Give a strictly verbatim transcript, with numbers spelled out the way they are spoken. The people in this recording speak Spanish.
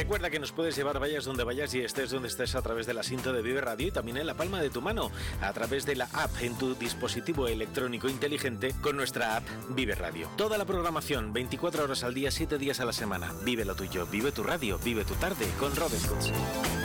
Recuerda que nos puedes llevar vayas donde vayas y estés donde estés a través de la cinta de Vive Radio y también en la palma de tu mano, a través de la app en tu dispositivo electrónico inteligente con nuestra app Vive Radio. Toda la programación, veinticuatro horas al día, siete días a la semana. Vive lo tuyo, vive tu radio, vive tu tarde con Rod Scott.